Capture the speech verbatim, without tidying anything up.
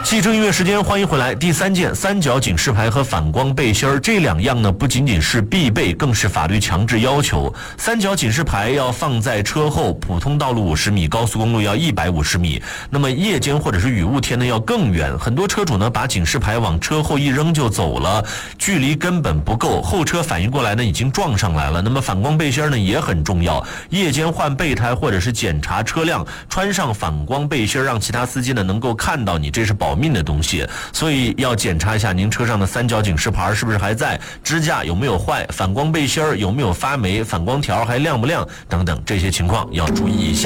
汽车音乐时间，欢迎回来。第三件，三角警示牌和反光背心儿这两样呢，不仅仅是必备，更是法律强制要求。三角警示牌要放在车后，普通道路五十米，高速公路要一百五十米。那么夜间或者是雨雾天呢，要更远。很多车主呢，把警示牌往车后一扔就走了，距离根本不够，后车反应过来呢，已经撞上来了。那么反光背心儿呢，也很重要。夜间换备胎或者是检查车辆，穿上反光背心儿，让其他司机呢能够看到你，这是保命的东西。所以要检查一下您车上的三角警示牌是不是还在，支架有没有坏，反光背心儿有没有发霉，反光条还亮不亮等等，这些情况要注意一下。